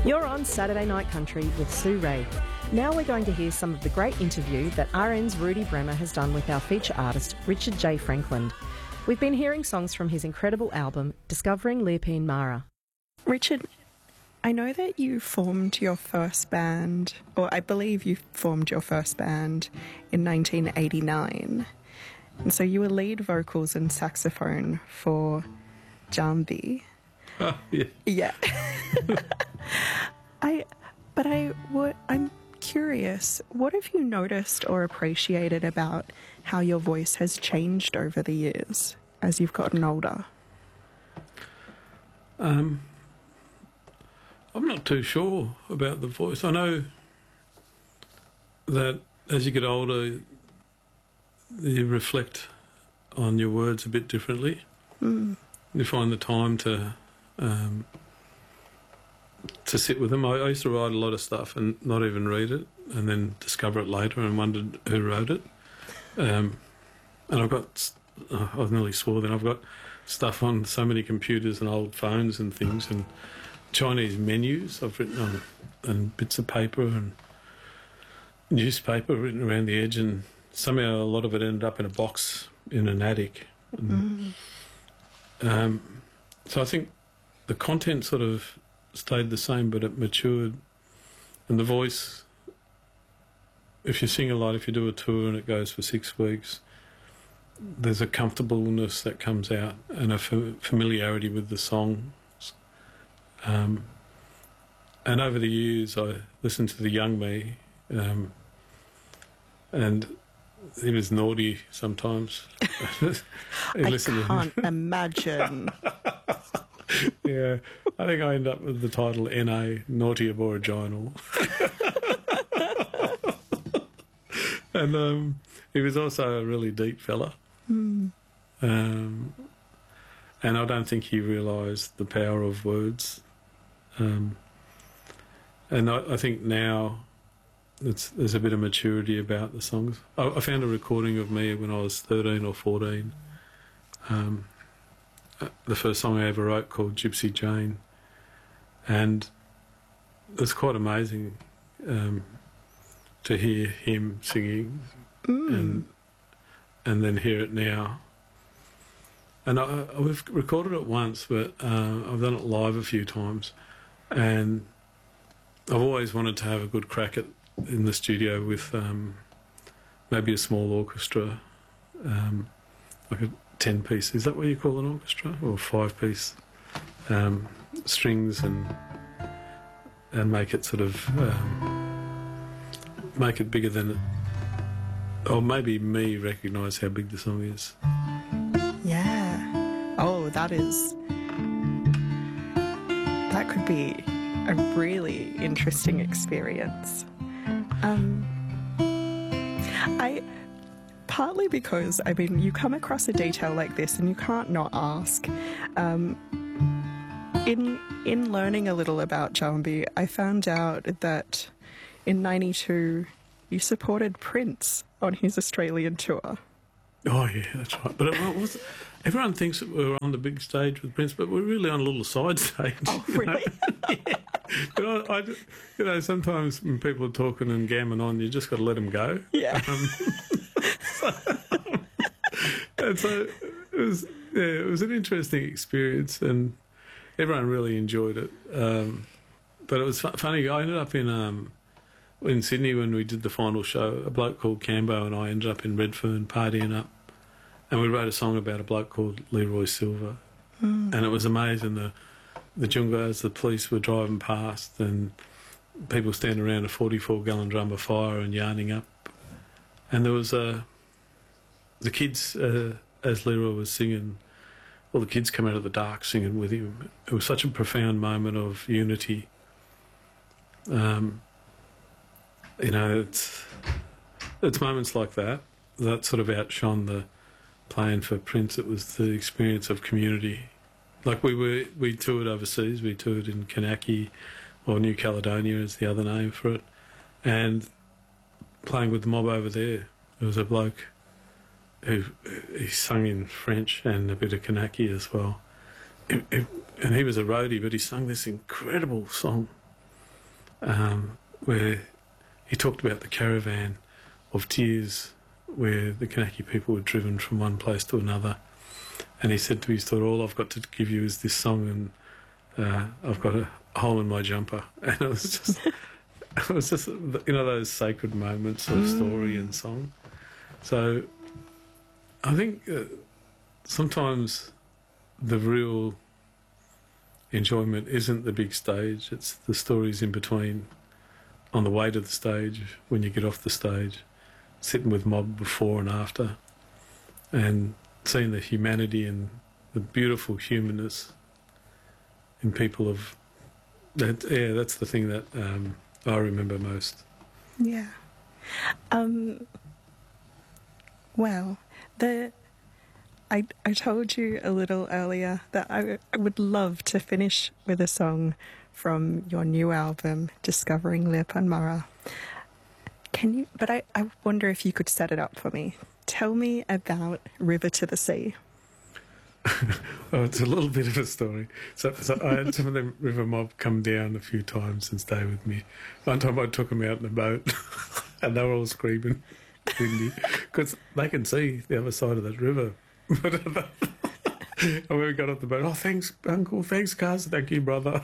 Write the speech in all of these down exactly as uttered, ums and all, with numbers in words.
You're on Saturday Night Country with Sue Ray. Now we're going to hear some of the great interview that R N's Rudy Bremer has done with our feature artist, Richard J. Franklin. We've been hearing songs from his incredible album, Discovering Leopold Mara. Richard, I know that you formed your first band, or I believe you formed your first band in nineteen eighty-nine. And so you were lead vocals and saxophone for Jambi. Oh, yeah. Yeah. I, but I, what, I'm curious, what have you noticed or appreciated about how your voice has changed over the years as you've gotten older? Um, I'm not too sure about the voice. I know that as you get older, you reflect on your words a bit differently. Mm. You find the time to um, to sit with them. I, I used to write a lot of stuff and not even read it, and then discover it later and wondered who wrote it. Um, and I've got, uh, I nearly swore then, I've got stuff on so many computers and old phones and things, and Chinese menus I've written on, and bits of paper and newspaper written around the edge, and somehow a lot of it ended up in a box in an attic. And, Mm. um, so I think the content sort of stayed the same, but it matured. And the voice, if you sing a lot, if you do a tour and it goes for six weeks, there's a comfortableness that comes out and a f- familiarity with the songs. Um, and over the years, I listened to the young me, um, and he was naughty sometimes. I can't imagine. Yeah, I think I end up with the title N A, Naughty Aboriginal. And um, he was also a really deep fella. Mm. Um, and I don't think he realised the power of words. Um, and I, I think now it's, there's a bit of maturity about the songs. I, I found a recording of me when I was thirteen or fourteen. Um, the first song I ever wrote, called Gypsy Jane, and it's quite amazing um, to hear him singing Mm. and and then hear it now. And I, I, we've recorded it once, but uh, I've done it live a few times, and I've always wanted to have a good crack at in the studio with um, maybe a small orchestra, um, like a ten-piece, is that what you call an orchestra? Or five-piece um, strings, and and make it sort of um, make it bigger than it, or maybe me recognise how big the song is. Yeah. Oh, that is... That could be a really interesting experience. Um, I... Partly because, I mean, you come across a detail like this and you can't not ask. Um, in in learning a little about Jambi, I found out that in ninety-two you supported Prince on his Australian tour. Oh yeah, that's right. But it was, everyone thinks that we were on the big stage with Prince, but we're really on a little side stage. Oh, really? Yeah. But I, I, you know, sometimes when people are talking and gamming on, you just got to let them go. Yeah. Um, and so it was, yeah, it was an interesting experience, and everyone really enjoyed it. Um, but it was fu- funny. I ended up in um, in Sydney when we did the final show. A bloke called Cambo and I ended up in Redfern partying up, and we wrote a song about a bloke called Leroy Silver, Mm. and it was amazing. The the Junga, as the police were driving past, and people standing around a forty-four gallon drum of fire and yarning up, and there was a. The kids, uh, as Leroy was singing, all the kids come out of the dark singing with him. It was such a profound moment of unity. Um, you know, it's it's moments like that that sort of outshone the playing for Prince. It was the experience of community. Like we were, we toured overseas. We toured in Kanaki, or New Caledonia is the other name for it, and playing with the mob over there. There was a bloke who he sung in French and a bit of Kanaki as well. It, it, and he was a roadie, but he sung this incredible song. um, where he talked about the caravan of tears where the Kanaki people were driven from one place to another. And he said to his daughter, all I've got to give you is this song, and uh, I've got a hole in my jumper. And it was just, it was just, you know, those sacred moments of story and song. So I think uh, sometimes the real enjoyment isn't the big stage, it's the stories in between, on the way to the stage, when you get off the stage, sitting with mob before and after, and seeing the humanity and the beautiful humanness in people of that. Yeah, that's the thing that um, I remember most. Yeah. Um, well, the I I told you a little earlier that I, I would love to finish with a song from your new album, Discovering Lepanmara. Can you? But I, I wonder if you could set it up for me. Tell me about River to the Sea. Oh, it's a little bit of a story. So, so I had some of the river mob come down a few times and stay with me. One time I took them out in a boat and they were all screaming, windy, because they can see the other side of that river. And when we got off the boat, oh, thanks, Uncle, thanks, Cuz, thank you, brother.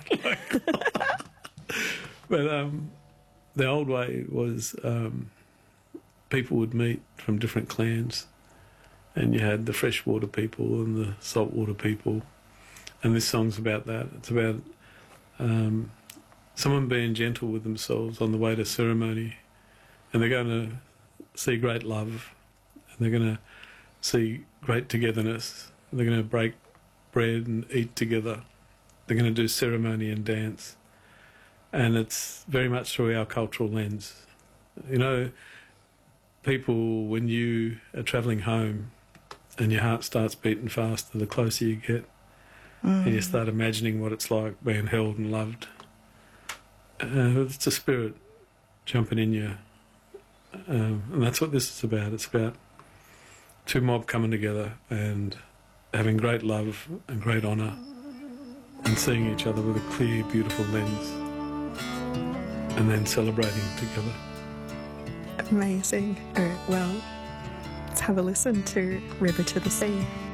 But um, the old way was um, people would meet from different clans, and you had the freshwater people and the saltwater people, and this song's about that. It's about um, someone being gentle with themselves on the way to ceremony, and they're going to see great love, and they're going to see great togetherness, and they're going to break bread and eat together. They're going to do ceremony and dance, and it's very much through our cultural lens. You know, people, when you are travelling home and your heart starts beating faster the closer you get, mm. and you start imagining what it's like being held and loved, uh, it's a spirit jumping in you, um, and that's what this is about. It's about two mob coming together and having great love and great honour and seeing each other with a clear, beautiful lens, and then celebrating together. Amazing. All right, well, let's have a listen to River to the Sea.